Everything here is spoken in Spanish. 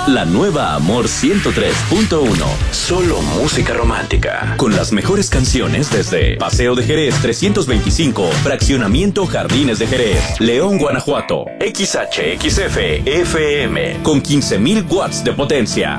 La nueva Amor 103.1. Solo música romántica. Con las mejores canciones desde Paseo de Jerez 325, Fraccionamiento Jardines de Jerez, León, Guanajuato. XHXF FM con 15,000 watts de potencia.